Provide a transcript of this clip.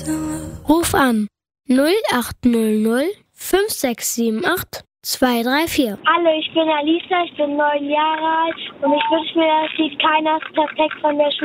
Ruf an 0800 5678 234. Hallo, ich bin Alisa, ich bin 9 Jahre alt und ich wünsche mir das Lied Keiner ist perfekt von der